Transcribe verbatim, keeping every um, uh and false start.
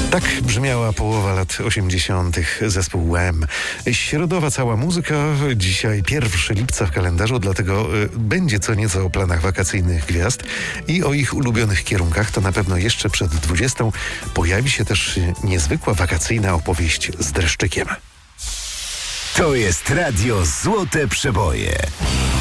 Tak brzmiała połowa lat osiemdziesiątych zespół Wham. Środowa cała muzyka, dzisiaj pierwszego lipca w kalendarzu, dlatego y, będzie co nieco o planach wakacyjnych gwiazd i o ich ulubionych kierunkach. To na pewno jeszcze przed dwudziestą pojawi się też niezwykła wakacyjna opowieść z dreszczykiem. To jest Radio Złote Przeboje.